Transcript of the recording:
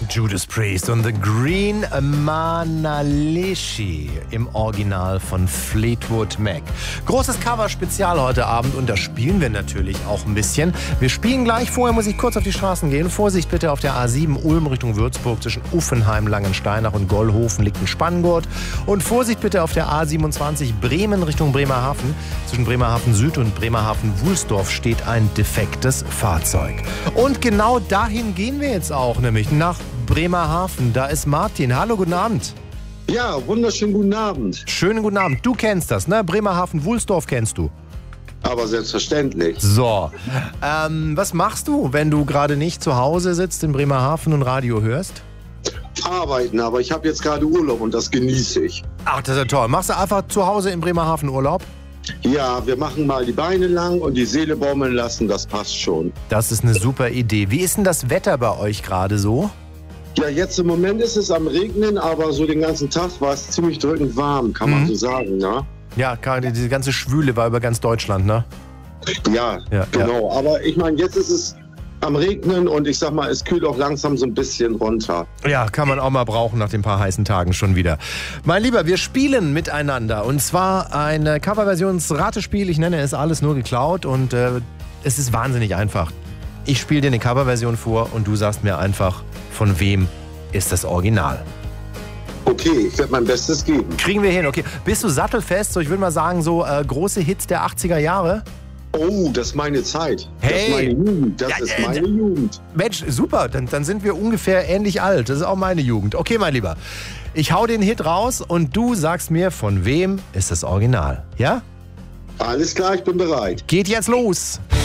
Judas Priest und The Green Manalishi im Original von Fleetwood Mac. Großes Cover-Spezial heute Abend und da spielen wir natürlich auch ein bisschen. Wir spielen gleich, vorher muss ich kurz auf die Straßen gehen. Vorsicht bitte auf der A7 Ulm Richtung Würzburg zwischen Uffenheim, Langensteinach und Gollhofen liegt ein Spanngurt. Und Vorsicht bitte auf der A27 Bremen Richtung Bremerhaven. Zwischen Bremerhaven Süd und Bremerhaven-Wulsdorf steht ein defektes Fahrzeug. Und genau dahin gehen wir jetzt auch, nämlich nach Bremerhaven. Da ist Martin. Hallo, guten Abend. Ja, wunderschönen guten Abend. Schönen guten Abend. Du kennst das, ne? Bremerhaven-Wulsdorf kennst du. Aber selbstverständlich. So, was machst du, wenn du gerade nicht zu Hause sitzt in Bremerhaven und Radio hörst? Arbeiten, aber ich habe jetzt gerade Urlaub und das genieße ich. Ach, das ist ja toll. Machst du einfach zu Hause in Bremerhaven Urlaub? Ja, wir machen mal die Beine lang und die Seele baumeln lassen, das passt schon. Das ist eine super Idee. Wie ist denn das Wetter bei euch gerade so? Ja, jetzt im Moment ist es am Regnen, aber so den ganzen Tag war es ziemlich drückend warm, kann man so sagen, ne? Ja, diese ganze Schwüle war über ganz Deutschland, ne? Ja, genau. Ja. Aber ich meine, jetzt ist es am Regnen und ich sag mal, es kühlt auch langsam so ein bisschen runter. Ja, kann man auch mal brauchen nach den paar heißen Tagen schon wieder. Mein Lieber, wir spielen miteinander und zwar ein Coverversionsratespiel. Ich nenne es alles nur geklaut und es ist wahnsinnig einfach. Ich spiele dir eine Coverversion vor und du sagst mir einfach, von wem ist das Original. Okay, ich werde mein Bestes geben. Kriegen wir hin, okay. Bist du sattelfest? So, ich würde mal sagen, so große Hits der 80er Jahre? Oh, das ist meine Zeit. Hey. Das ist meine Jugend. Das ist meine Jugend. Mensch, super. Dann sind wir ungefähr ähnlich alt. Das ist auch meine Jugend. Okay, mein Lieber. Ich hau den Hit raus und du sagst mir, von wem ist das Original. Ja? Alles klar, ich bin bereit. Geht jetzt los.